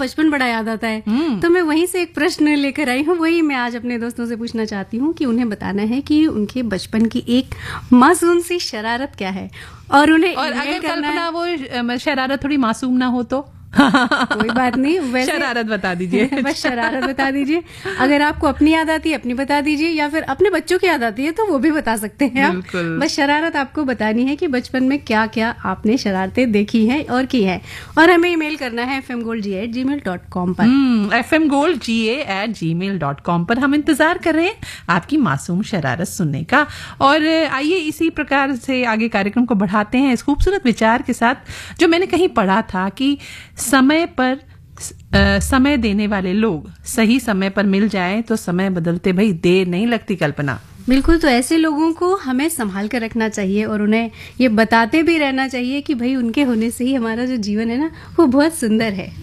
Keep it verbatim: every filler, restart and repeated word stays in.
बचपन बड़ा याद आता है। तो मैं वहीं से एक प्रश्न लेकर आई हूँ, वही मैं आज अपने दोस्तों से पूछना चाहती हूँ कि उन्हें बताना है कि उनके बचपन की एक मासूम सी शरारत क्या है, और उन्हें और अगर कल्पना वो शरारत थोड़ी मासूम ना हो तो कोई बात नहीं, वैसे शरारत बता दीजिए। बस शरारत बता दीजिए। अगर आपको अपनी याद आती है अपनी बता दीजिए, या फिर अपने बच्चों की याद आती है तो वो भी बता सकते हैं आप। बस शरारत आपको बतानी है कि बचपन में क्या क्या आपने शरारतें देखी हैं और की है। और हमें ईमेल करना है एफ एम गोल्ड जी ए एट जी मेल डॉट कॉम पर। एफ एम गोल्ड जी ए एट जी मेल डॉट कॉम पर हम इंतजार कर रहे हैं आपकी मासूम शरारत सुनने का। और आइए इसी प्रकार से आगे कार्यक्रम को बढ़ाते हैं इस खूबसूरत विचार के साथ, जो मैंने कहीं पढ़ा था कि समय पर आ, समय देने वाले लोग सही समय पर मिल जाएं तो समय बदलते भाई देर नहीं लगती। कल्पना, बिल्कुल, तो ऐसे लोगों को हमें संभाल कर रखना चाहिए और उन्हें ये बताते भी रहना चाहिए कि भाई उनके होने से ही हमारा जो जीवन है ना वो बहुत सुंदर है।